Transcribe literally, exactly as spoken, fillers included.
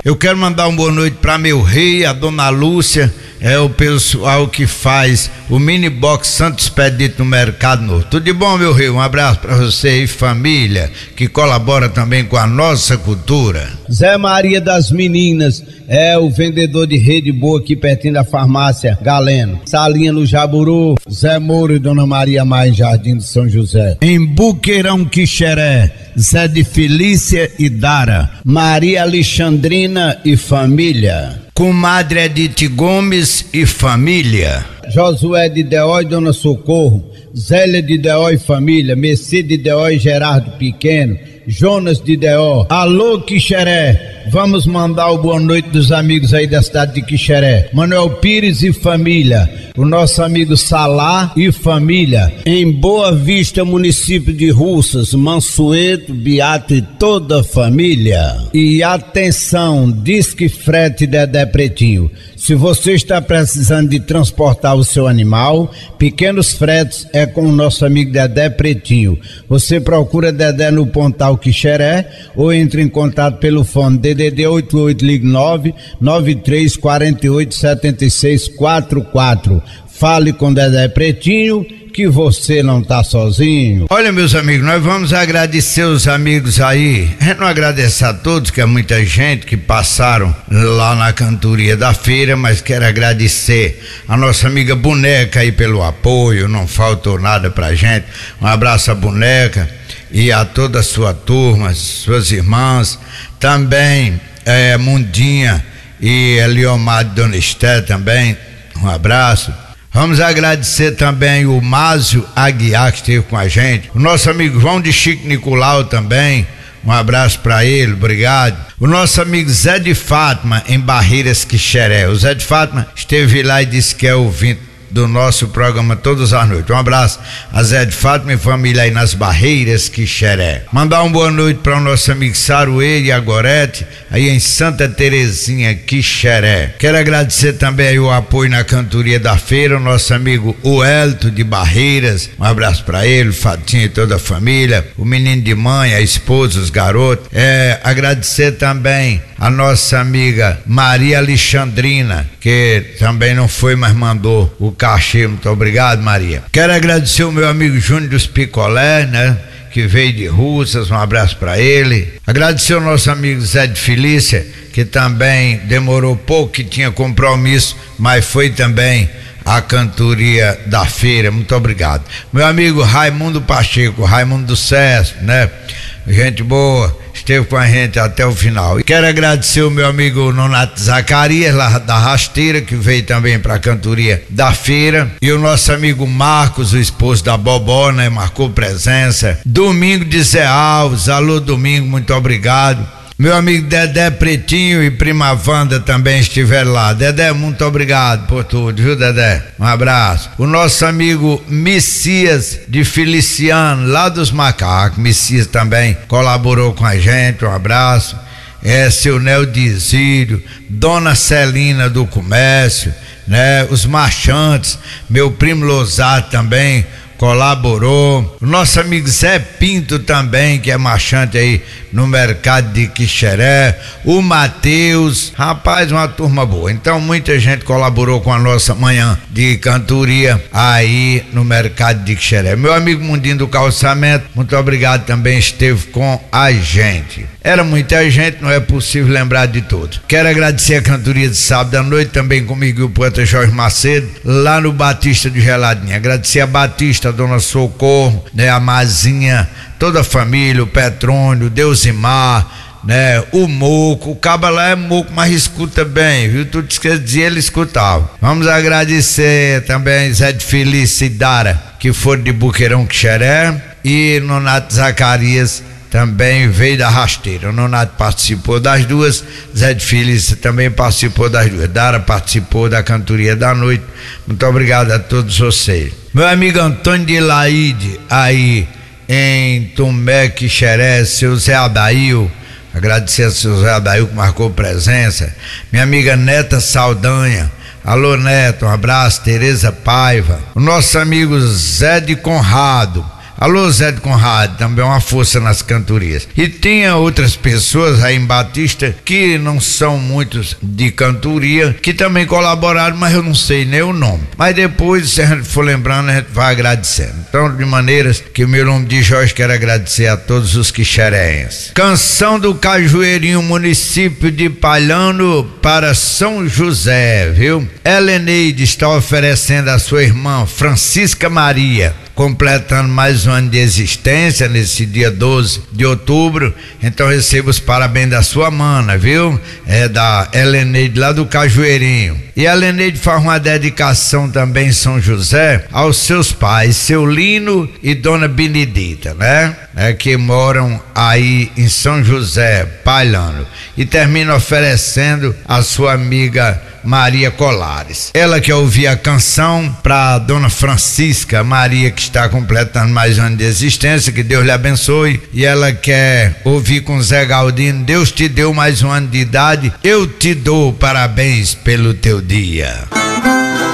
Eu quero mandar uma boa noite para meu rei, a dona Lúcia, é o pessoal que faz o mini box Santo Expedito no Mercado Novo. Tudo de bom, meu rei? Um abraço para você e família, que colabora também com a nossa cultura. Zé Maria das Meninas é o vendedor de rede boa aqui pertinho da farmácia Galeno. Salinha no Jaburu. Zé Moura e Dona Maria Mais, Jardim de São José. Em Buqueirão, Quixeré, Zé de Felícia e Dara. Maria Alexandrina e família. Comadre Edith Gomes e família. Josué de Deó e Dona Socorro. Zélia de Deó e família. Mercedes de Deó e Gerardo Pequeno. Jonas de Deó. Alô, Quixeré. Vamos mandar o boa noite dos amigos aí da cidade de Quixeré. Manuel Pires e família. O nosso amigo Salá e família. Em Boa Vista, município de Russas, Mansueto, Beato e toda a família. E atenção, Disque Frete Dedé Pretinho. Se você está precisando de transportar o seu animal, pequenos fretes é com o nosso amigo Dedé Pretinho. Você procura Dedé no Pontal Quixeré ou entre em contato pelo fone D D D oito oito nove nove três quatro oito sete seis quatro quatro. Fale com Dedé Pretinho que você não tá sozinho. Olha, meus amigos, nós vamos agradecer os amigos aí. A gente não agradecer a todos, que é muita gente que passaram lá na cantoria da feira, mas quero agradecer a nossa amiga Boneca aí pelo apoio, não faltou nada pra gente. Um abraço à Boneca e a toda a sua turma, suas irmãs, também é, Mundinha e Eliomar de Dona Esté também, um abraço. Vamos agradecer também o Másio Aguiar, que esteve com a gente, o nosso amigo João de Chico Nicolau também, um abraço para ele, obrigado. O nosso amigo Zé de Fátima em Barreiras Quixeré, o Zé de Fátima esteve lá e disse que é ouvinte do nosso programa todas as noites. Um abraço a Zé de Fátima e família aí nas Barreiras Quixeré. Mandar uma boa noite para o nosso amigo Saruê e a Gorete aí em Santa Terezinha Quixeré. Quero agradecer também aí o apoio na cantoria da feira, o nosso amigo Uelto de Barreiras, um abraço para ele, o Fatinho e toda a família, o menino de mãe, a esposa, os garotos. É, agradecer também a nossa amiga Maria Alexandrina, que também não foi, mas mandou o cachê. Muito obrigado, Maria. Quero agradecer o meu amigo Júnior dos Picolé, né, que veio de Russas, um abraço para ele. Agradecer o nosso amigo Zé de Felícia, que também demorou pouco, que tinha compromisso, mas foi também a cantoria da feira. Muito obrigado. Meu amigo Raimundo Pacheco, Raimundo do César, né, gente boa, esteve com a gente até o final. E quero agradecer o meu amigo Nonato Zacarias, lá da Rasteira, que veio também para a cantoria da feira, e o nosso amigo Marcos, o esposo da Bobó, né, marcou presença. Domingo de Zé Alves, alô Domingo, muito obrigado. Meu amigo Dedé Pretinho e prima Wanda também estiveram lá. Dedé, muito obrigado por tudo, viu, Dedé? Um abraço. O nosso amigo Messias de Feliciano, lá dos Macacos, Messias também colaborou com a gente, um abraço. É, seu Nel Dizílio, Dona Celina do Comércio, né? Os marchantes, meu primo Losato também colaborou. O nosso amigo Zé Pinto também, que é marchante aí no mercado de Quixeré, o Matheus, rapaz, uma turma boa. Então muita gente colaborou com a nossa manhã de cantoria aí no mercado de Quixeré. Meu amigo Mundinho do Calçamento, muito obrigado, também esteve com a gente. Era muita gente, não é possível lembrar de todos. Quero agradecer a cantoria de sábado à noite, também comigo e o poeta Jorge Macedo, lá no Batista de Geladinha. Agradecer a Batista, a Dona Socorro, né, a Mazinha, toda a família, o Petrônio, o Deusimar, né, o Moco. O caba lá é Moco, mas escuta bem, viu? Tudo que quer dizer, ele escutava. Vamos agradecer também Zé de Felícia e Dara, que foram de Buqueirão Quixeré, e Nonato Zacarias também veio da Rasteira. O Nonato participou das duas, Zé de Felícia também participou das duas, Dara participou da cantoria da noite. Muito obrigado a todos vocês. Meu amigo Antônio de Laide, aí em Tomé, Quixeré, seu Zé Adail, agradecer a seu Zé Adail que marcou presença. Minha amiga Neta Saldanha, alô Neto, um abraço. Tereza Paiva, o nosso amigo Zé de Conrado, Alô, Zé de Conrado, também uma força nas cantorias. E tinha outras pessoas aí em Batista que não são muitos de cantoria, que também colaboraram, mas eu não sei nem o nome. Mas depois, se a gente for lembrando, a gente vai agradecendo. Então, de maneiras que o meu nome de Jorge, quero agradecer a todos os quixerenses. Canção do Cajueirinho, município de Palhano, para São José, viu? Heleneide está oferecendo a sua irmã Francisca Maria, completando mais um ano de existência nesse dia doze de outubro. Então receba os parabéns da sua mana, viu? É da Heleneide lá do Cajueirinho. E a Heleneide faz uma dedicação também em São José aos seus pais, seu Lino e Dona Benedita, né? É, que moram aí em São José, Palhano. E termina oferecendo a sua amiga Maria Colares. Ela quer ouvir a canção para Dona Francisca Maria, que está completando mais um ano de existência, que Deus lhe abençoe. E ela quer ouvir com Zé Galdino: Deus te deu mais um ano de idade, eu te dou parabéns pelo teu dia.